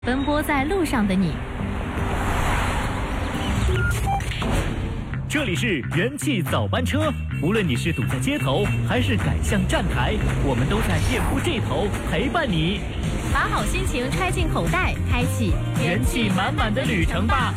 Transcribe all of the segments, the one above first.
奔波在路上的你。 这里是元气早班车，无论你是堵在街头还是赶向站台，我们都在电波这头陪伴你。 把好心情揣进口袋，开启元气满满的旅程吧。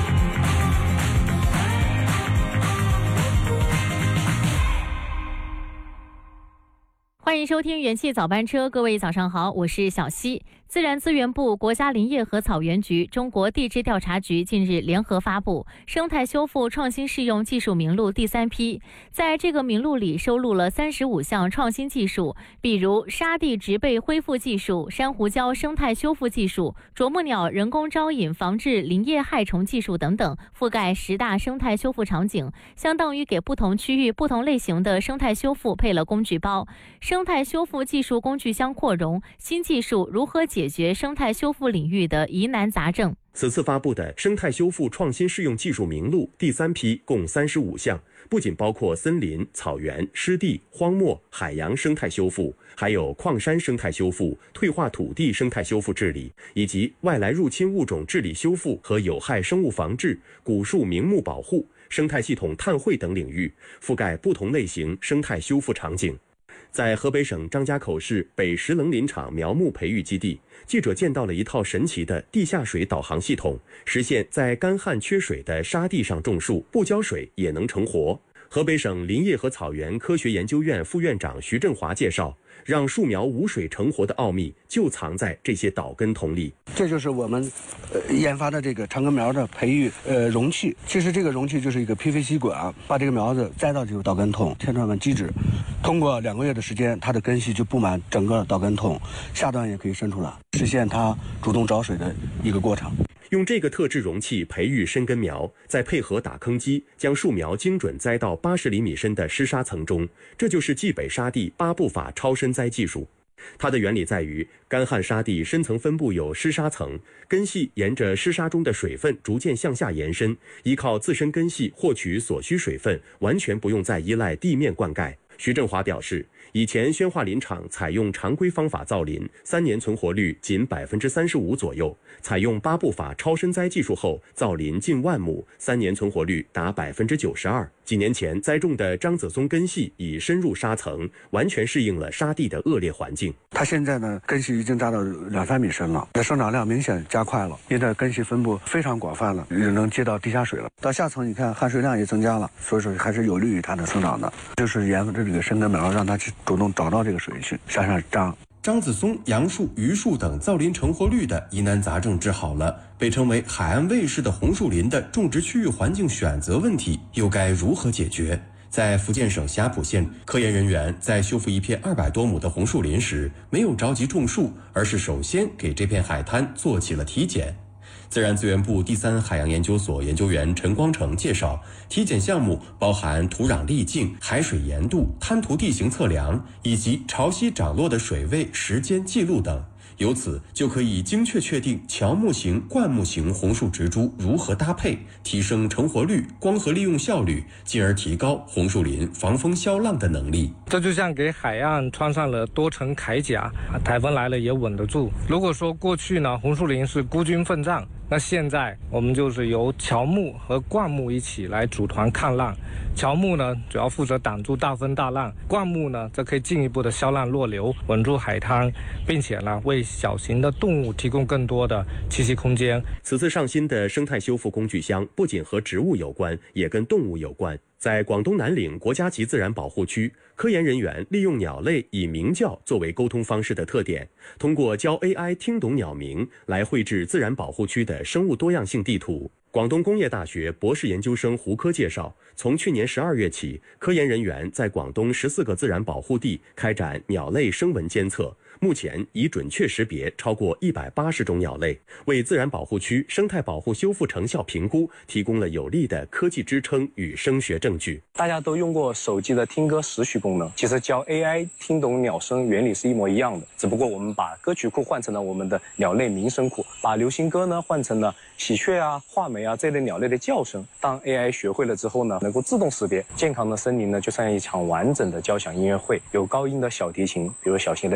欢迎收听元气早班车，各位早上好，我是小溪。自然资源部、国家林业和草原局、中国地质调查局近日联合发布生态修复创新适用技术名录第3批。在这个名录里收录了35项创新技术，比如沙地植被恢复技术、珊瑚礁生态修复技术、啄木鸟人工招引防治林业害虫技术等等，覆盖10大生态修复场景，相当于给不同区域、不同类型的生态修复配了工具包。生态修复技术工具箱扩容，新技术如何解决生态修复领域的疑难杂症。 此次发布的生态修复创新适用技术名录第3批共35项，不仅包括森林、草原、湿地、荒漠、海洋生态修复，还有矿山生态修复、退化土地生态修复治理，以及外来入侵物种治理修复和有害生物防治、古树名木保护、生态系统碳汇等领域，覆盖不同类型生态修复场景。在河北省张家口市北石棱林场苗木培育基地，记者见到了一套神奇的地下水导航系统，实现在干旱缺水的沙地上种树，不浇水也能成活。河北省林业和草原科学研究院副院长徐振华介绍，让树苗无水成活的奥秘就藏在这些导根筒里。 这就是我们研发的这个长根苗的培育容器。其实这个容器就是一个 PVC 管，把这个苗子栽到这个导根筒，填充满基质。通过2个月的时间，它的根系就布满整个导根筒，下端也可以伸出来，实现它主动找水的一个过程。 用这个特制容器培育深根苗，再配合打坑机，将树苗精准栽到80厘米深的湿沙层中，这就是冀北沙地8步法超深栽技术。它的原理在于，干旱沙地深层分布有湿沙层，根系沿着湿沙中的水分逐渐向下延伸，依靠自身根系获取所需水分，完全不用再依赖地面灌溉。徐振华表示，以前宣化林场采用常规方法造林，3年存活率仅35%左右，采用8步法超深栽技术后，造林近10000亩，3年存活率达92%。几年前栽种的张子松根系已深入沙层，完全适应了沙地的恶劣环境。 它现在呢，根系已经扎到2-3米深了，这生长量明显加快了，因为根系分布非常广泛了，也能接到地下水了。到下层你看含水量也增加了，所以说还是有利于它的生长的。就是研发这个深根苗，让它去主动找到这个水去向上长。 张子松、杨树、榆树等造林成活率的疑难杂症治好了，被称为海岸卫士的红树林的种植区域环境选择问题又该如何解决？在福建省霞浦县，科研人员在修复一片200多亩的红树林时，没有着急种树，而是首先给这片海滩做起了体检。自然资源部第3海洋研究所研究员陈光成介绍，体检项目包含土壤粒径、海水盐度、滩涂地形测量，以及潮汐涨落的水位、时间记录等。由此就可以精确确定乔木型、灌木型红树植株如何搭配，提升成活率、光合利用效率，进而提高红树林防风消浪的能力。 这就像给海岸穿上了多层铠甲，台风来了也稳得住。如果说过去呢，红树林是孤军奋战，那现在我们就是由乔木和灌木一起来组团抗浪。乔木呢，主要负责挡住大风大浪；灌木呢，则可以进一步的消浪弱流，稳住海滩，并且呢，为小型的动物提供更多的栖息空间。 此次上新的生态修复工具箱不仅和植物有关，也跟动物有关。在广东南岭国家级自然保护区，科研人员利用鸟类以鸣叫作为沟通方式的特点，通过教 AI 听懂鸟鸣来绘制自然保护区的生物多样性地图。广东工业大学博士研究生胡科介绍，从去年12月起，科研人员在广东14个自然保护地开展鸟类声纹监测，目前已准确识别超过180种鸟类，为自然保护区生态保护修复成效评估提供了有力的科技支撑与声学证据。 大家都用过手机的听歌识曲功能，其实教 AI 听懂鸟声原理是一模一样的，只不过我们把歌曲库换成了我们的鸟类鸣声库，把流行歌呢换成了喜鹊啊、画眉啊这类鸟类的叫声。当 AI 学会了之后呢，能够自动识别健康的森林呢，就像一场完整的交响音乐会，有高音的小提琴，比如小型的林鸟，有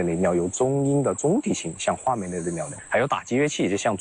中音的中低型，像画眉类的鸟类，还有打击乐器，就像